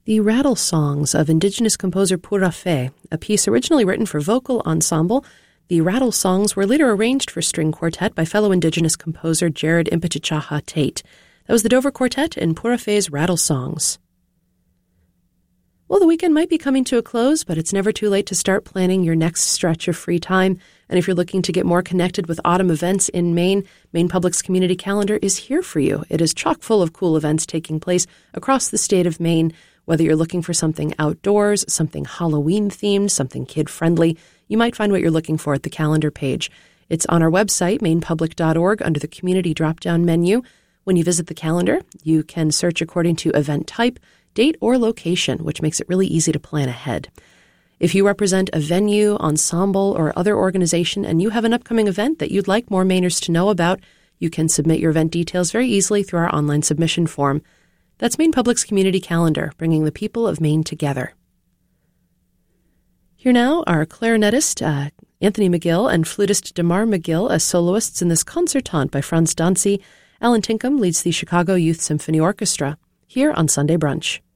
The Rattle Songs of Indigenous composer Pura Fé, a piece originally written for vocal ensemble. The Rattle Songs were later arranged for string quartet by fellow Indigenous composer Jared Impichichaha Tate. That was the Dover Quartet and Pura Fé's Rattle Songs. Well, the weekend might be coming to a close, but it's never too late to start planning your next stretch of free time. And if you're looking to get more connected with autumn events in Maine, Maine Public's community calendar is here for you. It is chock full of cool events taking place across the state of Maine. Whether you're looking for something outdoors, something Halloween-themed, something kid-friendly, you might find what you're looking for at the calendar page. It's on our website, mainepublic.org, under the Community drop-down menu. When you visit the calendar, you can search according to event type, date, or location, which makes it really easy to plan ahead. If you represent a venue, ensemble, or other organization, and you have an upcoming event that you'd like more Mainers to know about, you can submit your event details very easily through our online submission form. That's Maine Public's community calendar, bringing the people of Maine together. Here now are clarinetist Anthony McGill and flutist Damar McGill as soloists in this concertante by Franz Dancy. Alan Tinkham leads the Chicago Youth Symphony Orchestra, here on Sunday Brunch.